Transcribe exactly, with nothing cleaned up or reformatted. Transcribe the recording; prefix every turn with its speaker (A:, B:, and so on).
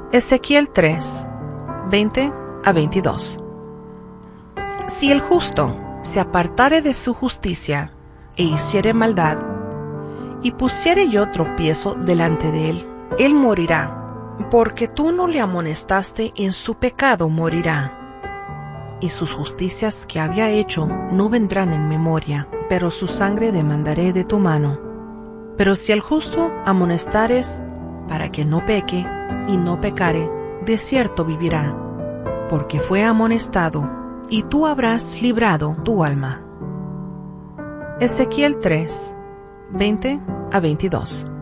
A: Ezequiel tres, veinte a veintidós. Si el justo se apartare de su justicia, e hiciere maldad, y pusiere yo tropiezo delante de él, él morirá, porque tú no le amonestaste, en su pecado morirá. Y sus justicias que había hecho no vendrán en memoria, pero su sangre demandaré de tu mano. Pero si el justo amonestares, para que no peque, y no pecare, de cierto vivirá, porque fue amonestado, y tú habrás librado tu alma. Ezequiel tres, veinte a veintidós.